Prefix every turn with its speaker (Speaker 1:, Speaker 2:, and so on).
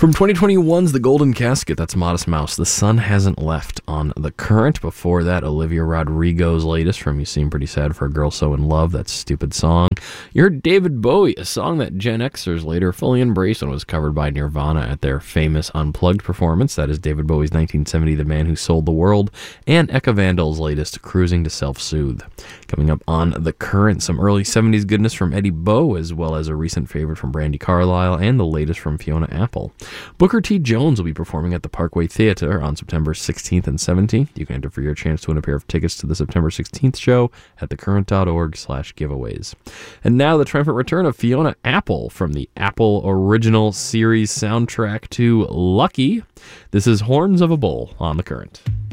Speaker 1: From 2021's The Golden Casket, that's Modest Mouse, The Sun Hasn't Left on The Current. Before that, Olivia Rodrigo's latest from You Seem Pretty Sad for a Girl So in Love, that stupid song. You heard David Bowie, a song that Gen Xers later fully embraced and was covered by Nirvana at their famous Unplugged performance. That is David Bowie's 1970 The Man Who Sold the World, and Eka Vandal's latest Cruising to Self-Soothe. Coming up on The Current, some early 70s goodness from Eddie Bo, as well as a recent favorite from Brandi Carlile, and the latest from Fiona Apple. Booker T. Jones will be performing at the Parkway Theater on September 16th and 17th. You can enter for your chance to win a pair of tickets to the September 16th show at thecurrent.org/giveaways. And now the triumphant return of Fiona Apple from the Apple Original Series soundtrack to Lucky. This is Horns of a Bull on The Current.